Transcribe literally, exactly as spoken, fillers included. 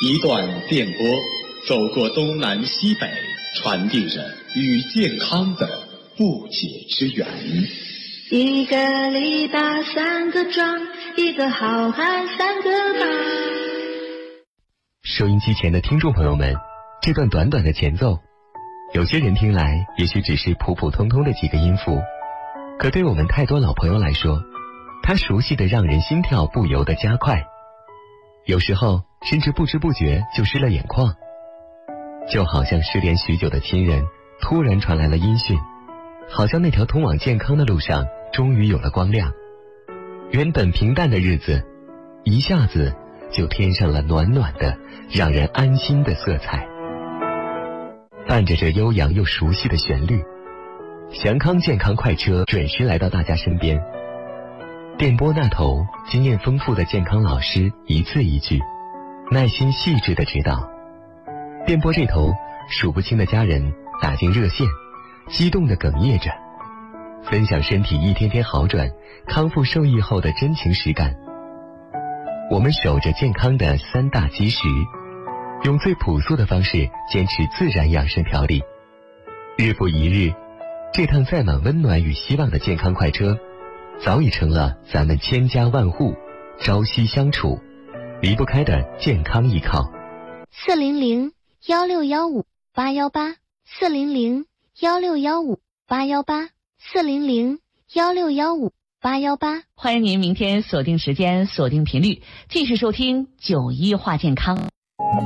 一段电波走过东南西北，传递着与健康的不解之缘。 一个篱笆三个桩，一个好汉三个帮。 收音机前的听众朋友们，这段短短的前奏，有些人听来也许只是普普通通的几个音符，可对我们太多老朋友来说，它熟悉的让人心跳不由得加快，有时候甚至不知不觉就湿了眼眶，就好像失联许久的亲人突然传来了音讯，好像那条通往健康的路上终于有了光亮，原本平淡的日子一下子就添上了暖暖的让人安心的色彩。伴着这悠扬又熟悉的旋律，祥康健康快车准时来到大家身边。电波那头经验丰富的健康老师一字一句耐心细致的指导，电波这头数不清的家人打进热线，激动的哽咽着，分享身体一天天好转康复受益后的真情实感。我们守着健康的三大基石，用最朴素的方式坚持自然养生调理，日复一日，这趟载满温暖与希望的健康快车早已成了咱们千家万户朝夕相处离不开的健康依靠。 四零零幺六幺五八幺八，四零零幺六幺五八幺八，四零零幺六幺五八幺八。 欢迎您明天锁定时间，锁定频率，继续收听九一话健康。